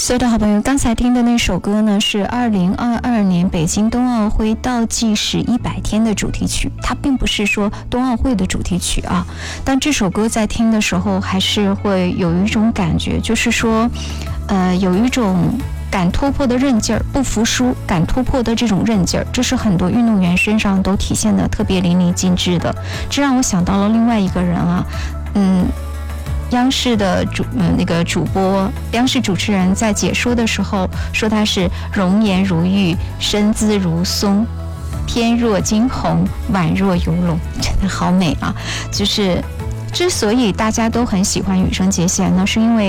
所有的好朋友，刚才听的那首歌呢，是2022年北京冬奥会倒计时100天的主题曲，它并不是说冬奥会的主题曲啊，但这首歌在听的时候还是会有一种感觉，就是说有一种敢突破的韧劲儿，不服输敢突破的这种韧劲儿，这是很多运动员身上都体现的特别淋漓尽致的。这让我想到了另外一个人啊，央视的主播，央视主持人在解说的时候说他是容颜如玉，身姿如松，翩若惊鸿，宛若游龙，真的好美啊！就是之所以大家都很喜欢羽生结弦呢，是因为